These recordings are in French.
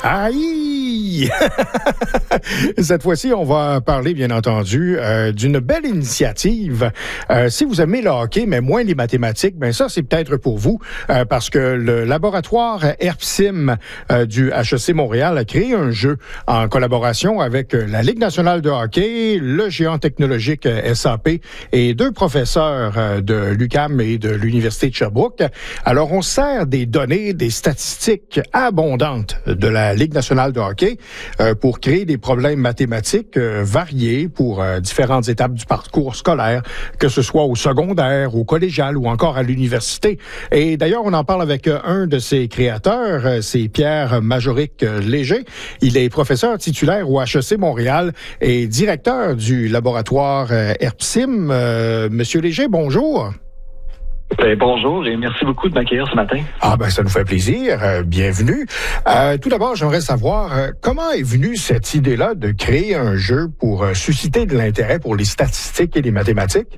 Aïe! Cette fois-ci, on va parler, bien entendu, d'une belle initiative. Si vous aimez le hockey, mais moins les mathématiques, ben ça, c'est peut-être pour vous, parce que le laboratoire Herpsim du HEC Montréal a créé un jeu en collaboration avec la Ligue nationale de hockey, le géant technologique SAP et deux professeurs de l'UQAM et de l'Université de Sherbrooke. Alors, on sert des données, des statistiques abondantes de la Ligue nationale de hockey pour créer des problèmes mathématiques variés pour différentes étapes du parcours scolaire, que ce soit au secondaire, au collégial ou encore à l'université. Et d'ailleurs, on en parle avec un de ses créateurs, c'est Pierre Majoric-Léger. Il est professeur titulaire au HEC Montréal et directeur du laboratoire Herpsim. Monsieur Léger, bonjour. Bonjour et merci beaucoup de m'accueillir ce matin. Ah ben ça nous fait plaisir. Bienvenue. Tout d'abord, j'aimerais savoir comment est venue cette idée-là de créer un jeu pour susciter de l'intérêt pour les statistiques et les mathématiques?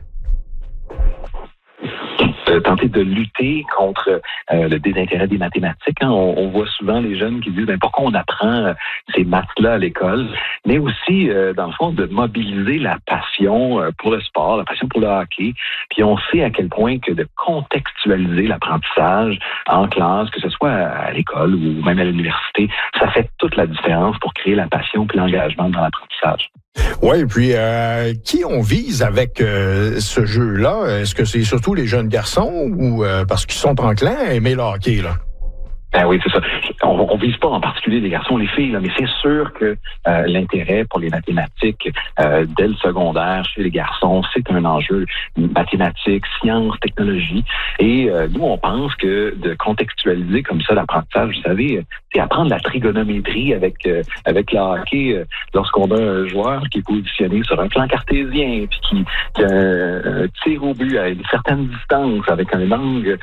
Tenter de lutter contre le désintérêt des mathématiques. Hein. On voit souvent les jeunes qui disent pourquoi on apprend ces maths-là à l'école, mais aussi, dans le fond, de mobiliser la passion pour le sport, la passion pour le hockey. Puis on sait à quel point que de contextualiser l'apprentissage en classe, que ce soit à l'école ou même à l'université, ça fait toute la différence pour créer la passion et l'engagement dans l'apprentissage. Oui, et puis qui on vise avec ce jeu-là? Est-ce que c'est surtout les jeunes garçons ou parce qu'ils sont enclins à aimer le hockey, là? Ben oui, c'est ça. On vise pas en particulier les garçons, les filles, là, mais c'est sûr que l'intérêt pour les mathématiques dès le secondaire chez les garçons, c'est un enjeu mathématiques, sciences, technologie. Et nous, on pense que de contextualiser comme ça l'apprentissage, vous savez, c'est apprendre la trigonométrie avec le hockey. Lorsqu'on a un joueur qui est positionné sur un plan cartésien, puis qui tire au but à une certaine distance avec un angle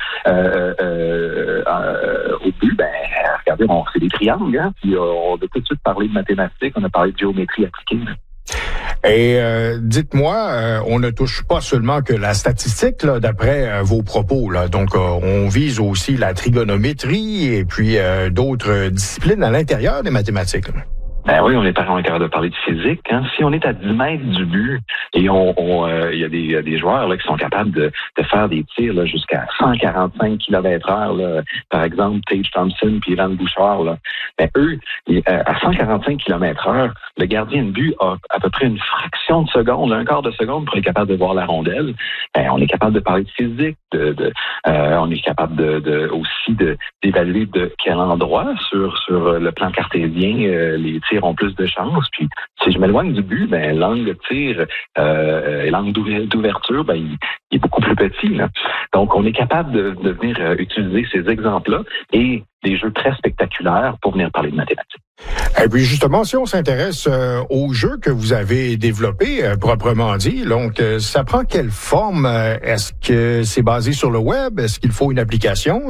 au but, regardez, c'est des triangles, hein? Puis on a tout de suite parlé de mathématiques, on a parlé de géométrie appliquée. Et dites-moi, on ne touche pas seulement que la statistique, là, d'après vos propos, là. Donc, on vise aussi la trigonométrie et puis d'autres disciplines à l'intérieur des mathématiques, là. Ben oui, on est capable de parler de physique. Hein. Si on est à 10 mètres du but et il y a des joueurs là qui sont capables de faire des tirs là, jusqu'à 145 km/h, là, par exemple Tage Thompson puis Evan Bouchard, là, eux, à 145 km/h, le gardien de but a à peu près une fraction de seconde, un quart de seconde pour être capable de voir la rondelle. On est capable de parler de physique, on est capable aussi d'évaluer de quel endroit sur le plan cartésien les tirs ont plus de chance. Puis si je m'éloigne du but, l'angle de tir et l'angle d'ouverture, il est beaucoup plus petit, là. Donc, on est capable de venir utiliser ces exemples-là et des jeux très spectaculaires pour venir parler de mathématiques. Et puis justement, si on s'intéresse aux jeux que vous avez développés, proprement dit, donc ça prend quelle forme? Est-ce que c'est basé sur le web? Est-ce qu'il faut une application?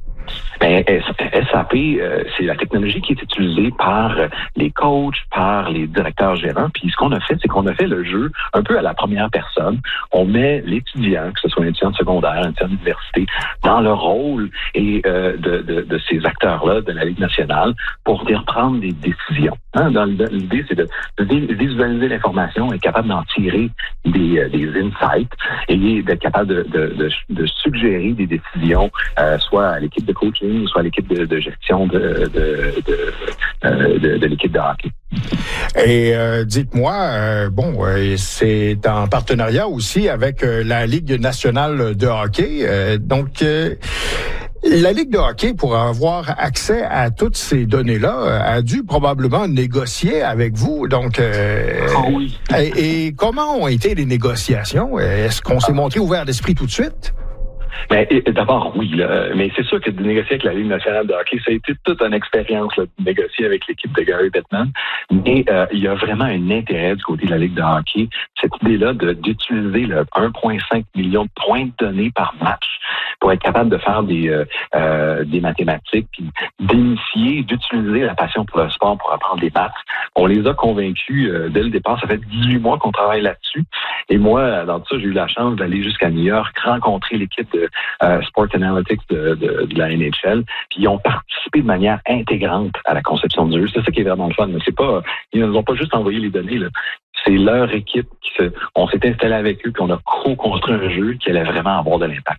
SAP, c'est la technologie qui est utilisée par les coachs, par les directeurs gérants. Puis ce qu'on a fait, c'est qu'on a fait le jeu un peu à la première personne. On met l'étudiant, que ce soit un étudiant de secondaire, un étudiant d'université, dans le rôle et de ces acteurs-là de la Ligue nationale pour venir prendre des décisions. Hein? L'idée, c'est de visualiser l'information, être capable d'en tirer des insights et d'être capable de suggérer des décisions, soit à l'équipe de coaching, soit à l'équipe de gestion de l'équipe de hockey. Et dites-moi, c'est en partenariat aussi avec la Ligue nationale de hockey. Donc, la Ligue de hockey, pour avoir accès à toutes ces données-là, a dû probablement négocier avec vous. Donc, oui. Et comment ont été les négociations? Est-ce qu'on s'est montré ouvert d'esprit tout de suite? D'abord, oui, là, mais c'est sûr que de négocier avec la Ligue nationale de hockey, ça a été toute une expérience là, de négocier avec l'équipe de Gary Bettman. Mais il y a vraiment un intérêt du côté de la Ligue de hockey, cette idée-là d'utiliser le 1,5 million de points de données par match pour être capable de faire des mathématiques, puis d'initier, d'utiliser la passion pour le sport pour apprendre des maths. On les a convaincus dès le départ. Ça fait 18 mois qu'on travaille là-dessus. Et moi, dans tout ça, j'ai eu la chance d'aller jusqu'à New York, rencontrer l'équipe de Sport Analytics de la NHL, puis ils ont participé de manière intégrante à la conception du jeu. C'est ça qui est vraiment le fun. C'est pas, ils ne nous ont pas juste envoyé les données, là. C'est leur équipe on s'est installé avec eux, puis on a co-construit un jeu qui allait vraiment avoir de l'impact.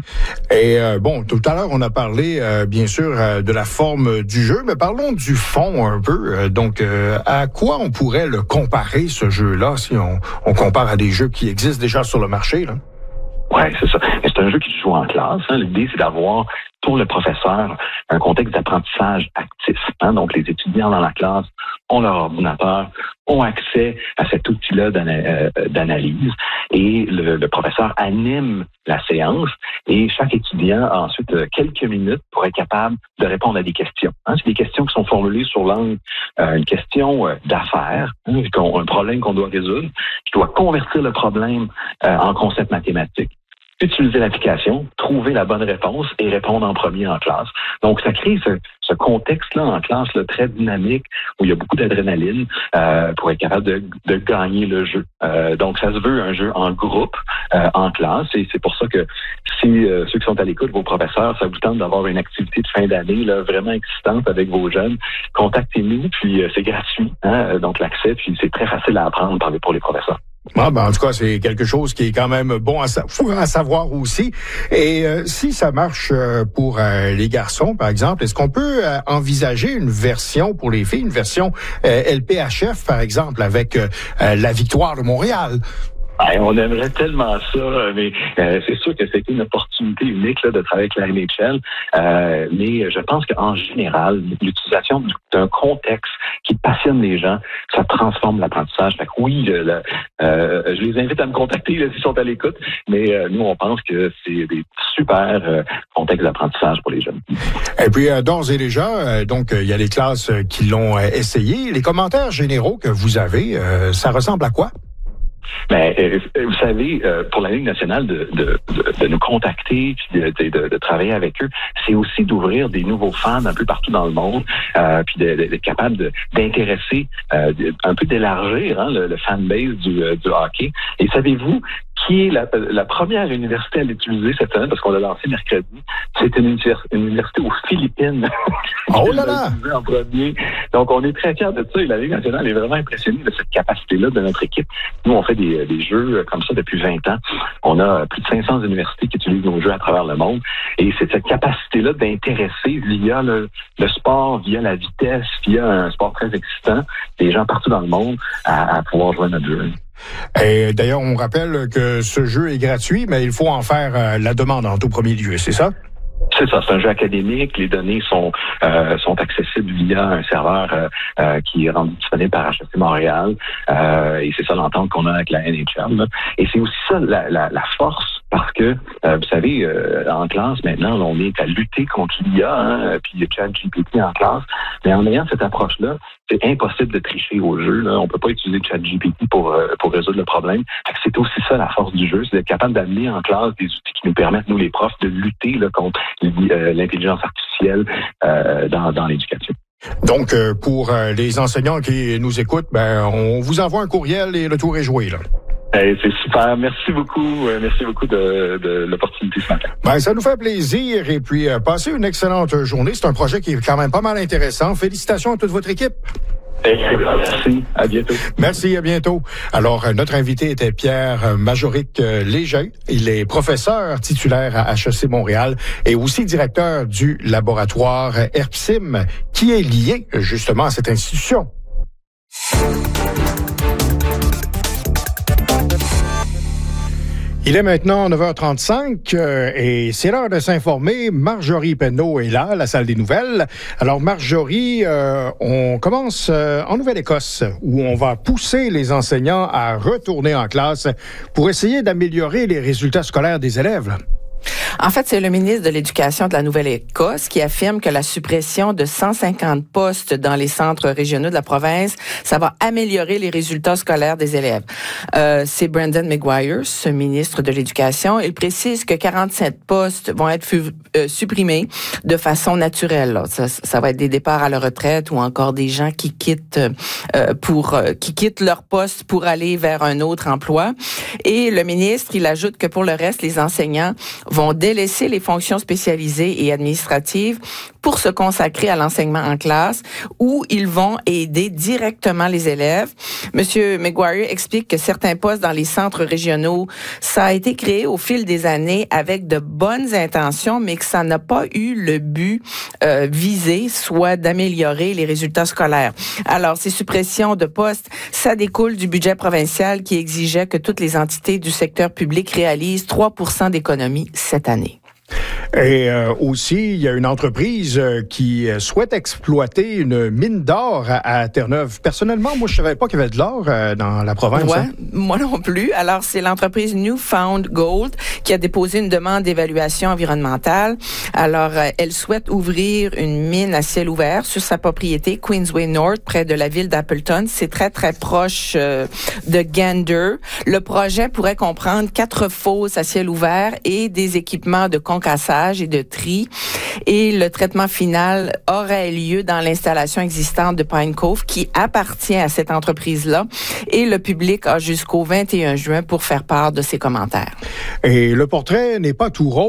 Et tout à l'heure, on a parlé, bien sûr, de la forme du jeu, mais parlons du fond un peu. Donc, à quoi on pourrait le comparer, ce jeu-là, si on compare à des jeux qui existent déjà sur le marché, là? Oui, c'est ça. Mais c'est un jeu qui se joue en classe. L'idée, c'est d'avoir pour le professeur un contexte d'apprentissage actif. Donc, les étudiants dans la classe ont leur ordinateur, ont accès à cet outil-là d'analyse et le professeur anime la séance et chaque étudiant a ensuite quelques minutes pour être capable de répondre à des questions. C'est des questions qui sont formulées sur l'angle une question d'affaires, un problème qu'on doit résoudre, qui doit convertir le problème en concept mathématique. Utiliser l'application, trouver la bonne réponse et répondre en premier en classe. Donc, ça crée ce contexte-là en classe là, très dynamique où il y a beaucoup d'adrénaline pour être capable de gagner le jeu. Donc, ça se veut un jeu en groupe, en classe, et c'est pour ça que si ceux qui sont à l'écoute, vos professeurs, ça vous tente d'avoir une activité de fin d'année là, vraiment excitante avec vos jeunes, contactez-nous, puis c'est gratuit, donc l'accès, puis c'est très facile à apprendre pour les professeurs. En tout cas, c'est quelque chose qui est quand même bon à savoir aussi. Et si ça marche pour les garçons, par exemple, est-ce qu'on peut envisager une version pour les filles, une version LPHF, par exemple, avec la Victoire de Montréal? On aimerait tellement ça, mais c'est sûr que c'est une opportunité unique là, de travailler avec la NHL. Mais je pense qu'en général, l'utilisation d'un contexte qui passionne les gens, ça transforme l'apprentissage. Fait que oui, je les invite à me contacter là, s'ils sont à l'écoute, mais nous, on pense que c'est des super contextes d'apprentissage pour les jeunes. Et puis, d'ores et déjà, donc, il y a les classes qui l'ont essayé. Les commentaires généraux que vous avez, ça ressemble à quoi? Mais vous savez, pour la Ligue nationale de nous contacter puis de travailler avec eux, c'est aussi d'ouvrir des nouveaux fans un peu partout dans le monde, puis d'être capable d'intéresser, un peu d'élargir le fanbase du hockey. Et savez-vous qui est la première université à l'utiliser cette semaine, parce qu'on l'a lancé mercredi? C'est une université aux Philippines. Oh là là! En premier. Donc, on est très fiers de ça et la Ligue nationale est vraiment impressionnée de cette capacité-là de notre équipe. Nous, on fait des jeux comme ça depuis 20 ans. On a plus de 500 universités qui utilisent nos jeux à travers le monde. Et c'est cette capacité-là d'intéresser via le sport, via la vitesse, via un sport très excitant, des gens partout dans le monde à pouvoir jouer à notre jeu. Et d'ailleurs, on rappelle que ce jeu est gratuit, mais il faut en faire la demande en tout premier lieu, c'est ça? C'est ça, c'est un jeu académique. Les données sont accessibles via un serveur qui est rendu disponible par HEC Montréal. Et c'est ça l'entente qu'on a avec la NHL. Là. Et c'est aussi ça la force, parce que, vous savez, en classe, maintenant, on est à lutter contre l'IA, puis il y a ChatGPT en classe. Mais en ayant cette approche-là, c'est impossible de tricher au jeu. Là. On peut pas utiliser ChatGPT pour résoudre le problème. Fait que c'est aussi ça la force du jeu, c'est d'être capable d'amener en classe des outils qui nous permettent, nous les profs, de lutter là, contre l'intelligence artificielle dans l'éducation. Donc, pour les enseignants qui nous écoutent, on vous envoie un courriel et le tour est joué, là. C'est super. Merci beaucoup. Merci beaucoup de l'opportunité ce matin. Ça nous fait plaisir. Et puis, passez une excellente journée. C'est un projet qui est quand même pas mal intéressant. Félicitations à toute votre équipe. Merci. À bientôt. Merci, à bientôt. Alors, notre invité était Pierre Majoric-Léger. Il est professeur titulaire à HEC Montréal et aussi directeur du laboratoire ERPSIM, qui est lié justement à cette institution. Il est maintenant 9h35 et c'est l'heure de s'informer. Marjorie Penneau est là, la salle des nouvelles. Alors Marjorie, on commence en Nouvelle-Écosse où on va pousser les enseignants à retourner en classe pour essayer d'améliorer les résultats scolaires des élèves. Là. En fait, c'est le ministre de l'Éducation de la Nouvelle-Écosse qui affirme que la suppression de 150 postes dans les centres régionaux de la province, ça va améliorer les résultats scolaires des élèves. C'est Brendan Maguire, ce ministre de l'Éducation. Il précise que 47 postes vont être supprimés de façon naturelle. Là. Ça va être des départs à la retraite ou encore des gens qui quittent leur poste pour aller vers un autre emploi. Et le ministre, il ajoute que pour le reste, les enseignants vont délaissé les fonctions spécialisées et administratives pour se consacrer à l'enseignement en classe où ils vont aider directement les élèves. Monsieur McGuire explique que certains postes dans les centres régionaux, ça a été créé au fil des années avec de bonnes intentions, mais que ça n'a pas eu le but visé, soit d'améliorer les résultats scolaires. Alors, ces suppressions de postes, ça découle du budget provincial qui exigeait que toutes les entités du secteur public réalisent 3% d'économie cette année. Et aussi, il y a une entreprise qui souhaite exploiter une mine d'or à Terre-Neuve. Personnellement, moi, je savais pas qu'il y avait de l'or dans la province. Ouais, moi non plus. Alors, c'est l'entreprise Newfound Gold qui a déposé une demande d'évaluation environnementale. Alors, elle souhaite ouvrir une mine à ciel ouvert sur sa propriété Queensway North, près de la ville d'Appleton. C'est très, très proche de Gander. Le projet pourrait comprendre 4 fosses à ciel ouvert et des équipements de concassage et de tri. Et le traitement final aurait lieu dans l'installation existante de Pine Cove qui appartient à cette entreprise-là. Et le public a jusqu'au 21 juin pour faire part de ses commentaires. Et le portrait n'est pas tout rose.